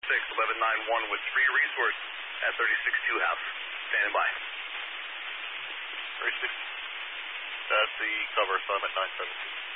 1191 with 3 resource at 36-2 half. Standing by. 36. That's the cover, so I'm at 972.